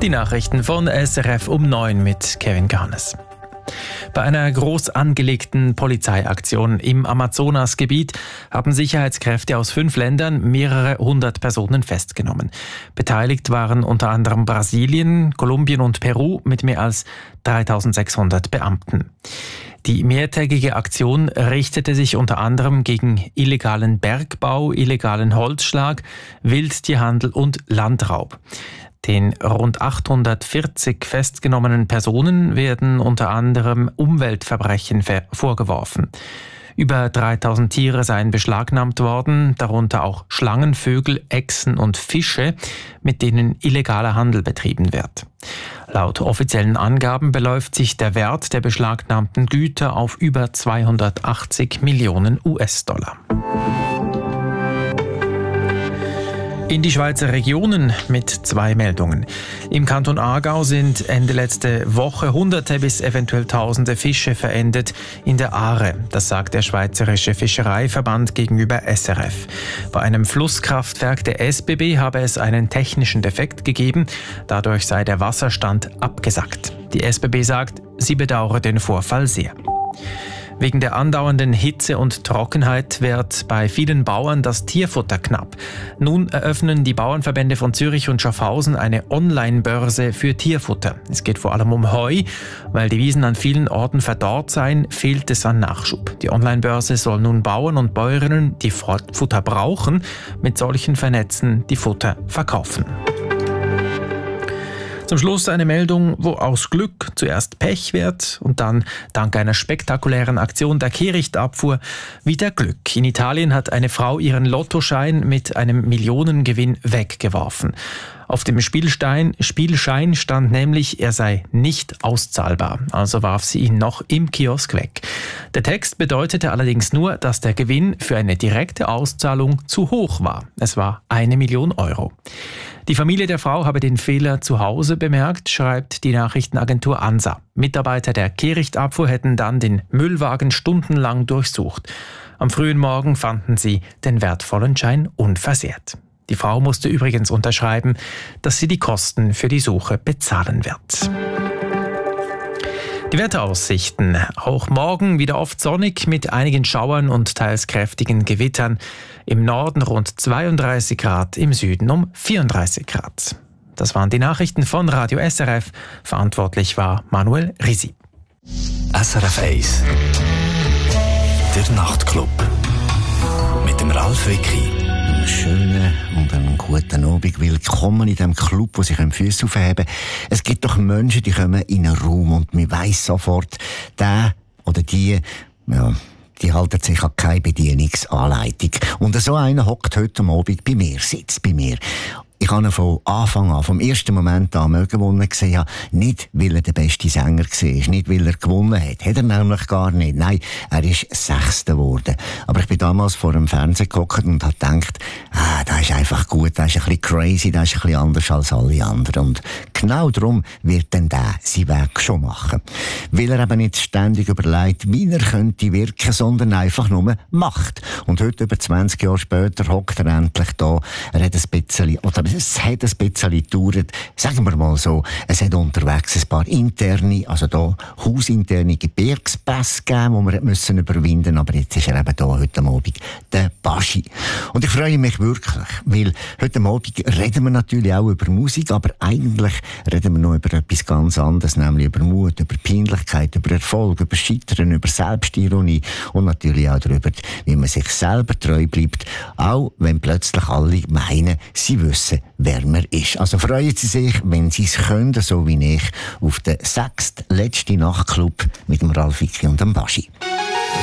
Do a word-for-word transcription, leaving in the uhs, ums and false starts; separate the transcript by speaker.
Speaker 1: Die Nachrichten von S R F um neun mit Kevin Garnes. Bei einer groß angelegten Polizeiaktion im Amazonasgebiet haben Sicherheitskräfte aus fünf Ländern mehrere hundert Personen festgenommen. Beteiligt waren unter anderem Brasilien, Kolumbien und Peru mit mehr als dreitausendsechshundert Beamten. Die mehrtägige Aktion richtete sich unter anderem gegen illegalen Bergbau, illegalen Holzschlag, Wildtierhandel und Landraub. Den rund achthundertvierzig festgenommenen Personen werden unter anderem Umweltverbrechen vorgeworfen. Über dreitausend Tiere seien beschlagnahmt worden, darunter auch Schlangen, Vögel, Echsen und Fische, mit denen illegaler Handel betrieben wird. Laut offiziellen Angaben beläuft sich der Wert der beschlagnahmten Güter auf über zweihundertachtzig Millionen US-Dollar. In die Schweizer Regionen mit zwei Meldungen. Im Kanton Aargau sind Ende letzte Woche Hunderte bis eventuell Tausende Fische verendet in der Aare. Das sagt der Schweizerische Fischereiverband gegenüber S R F. Bei einem Flusskraftwerk der S B B habe es einen technischen Defekt gegeben. Dadurch sei der Wasserstand abgesackt. Die S B B sagt, sie bedauere den Vorfall sehr. Wegen der andauernden Hitze und Trockenheit wird bei vielen Bauern das Tierfutter knapp. Nun eröffnen die Bauernverbände von Zürich und Schaffhausen eine Online-Börse für Tierfutter. Es geht vor allem um Heu. Weil die Wiesen an vielen Orten verdorrt seien, fehlt es an Nachschub. Die Online-Börse soll nun Bauern und Bäuerinnen, die Futter brauchen, mit solchen vernetzen, die Futter verkaufen. Zum Schluss eine Meldung, wo aus Glück zuerst Pech wird und dann dank einer spektakulären Aktion der Kehrichtabfuhr wieder Glück. In Italien hat eine Frau ihren Lottoschein mit einem Millionengewinn weggeworfen. Auf dem Spielstein, Spielschein stand nämlich, er sei nicht auszahlbar. Also warf sie ihn noch im Kiosk weg. Der Text bedeutete allerdings nur, dass der Gewinn für eine direkte Auszahlung zu hoch war. Es war eine Million Euro. Die Familie der Frau habe den Fehler zu Hause bemerkt, schreibt die Nachrichtenagentur ANSA. Mitarbeiter der Kehrichtabfuhr hätten dann den Müllwagen stundenlang durchsucht. Am frühen Morgen fanden sie den wertvollen Schein unversehrt. Die Frau musste übrigens unterschreiben, dass sie die Kosten für die Suche bezahlen wird. Die Wetteraussichten. Auch morgen wieder oft sonnig mit einigen Schauern und teils kräftigen Gewittern. Im Norden rund zweiunddreißig Grad, im Süden um vierunddreißig Grad. Das waren die Nachrichten von Radio S R F. Verantwortlich war Manuel Risi.
Speaker 2: S R F eins. Der Nachtclub. Mit dem Ralf Wicki.
Speaker 3: Einen schönen und einen guten Abend. Willkommen in diesem Club, wo sich Füße aufheben. Es gibt doch Menschen, die kommen in einen Raum und man weiss sofort, der oder die, ja, die halten sich an keine Bedienungsanleitung. Und so einer hockt heute Abend bei mir, sitzt bei mir. Ich habe ihn von Anfang an, vom ersten Moment an mögen gewonnen gesehen, nicht weil er der beste Sänger war, nicht weil er gewonnen hat. Hat er nämlich gar nicht. Nein, er ist Sechster geworden. Aber ich bin damals vor dem Fernsehen gehockt und habe gedacht, ah, das ist einfach gut, das ist ein bisschen crazy, das ist ein bisschen anders als alle anderen. Und genau darum wird dann der seinen Weg schon machen. Weil er eben nicht ständig überlegt, wie er könnte wirken, sondern einfach nur macht. Und heute, über zwanzig Jahre später, hockt er endlich da. Er hat ein bisschen, oder es hat ein bisschen gedauert, sagen wir mal so, es hat unterwegs ein paar interne, also da hausinterne Gebirgspässe gegeben, die wir müssen überwinden, aber jetzt ist er eben da heute Abend, der Baschi. Und ich freue mich wirklich, weil heute Abend reden wir natürlich auch über Musik, aber eigentlich reden wir noch über etwas ganz anderes, nämlich über Mut, über Peinlichkeit, über Erfolg, über Scheitern, über Selbstironie und natürlich auch darüber, wie man sich selber treu bleibt, auch wenn plötzlich alle meinen, sie wissen, wer man ist. Also freuen Sie sich, wenn Sie es können, so wie ich, auf den sechsten letzten Nachtclub mit dem Ralf Wicki und dem Baschi.